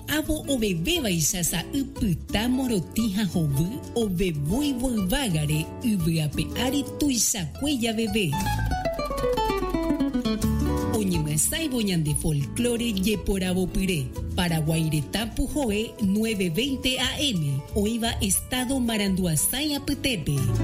no avo o bebé baixasa upyta morotija hovy o bebui voivagare yvyape ari tuisakueya bebé. Oñemesaivo ñande folclore yeporavopyre. Paraguaireta Pujoe 9:20 AM. Oiva Estado Maranduasái apytépe.